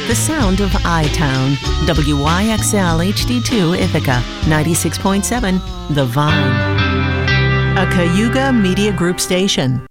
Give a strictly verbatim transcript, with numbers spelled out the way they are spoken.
the sound of I-Town. W Y X L H D two Ithaca, ninety-six point seven The Vine. A Cayuga Media Group station.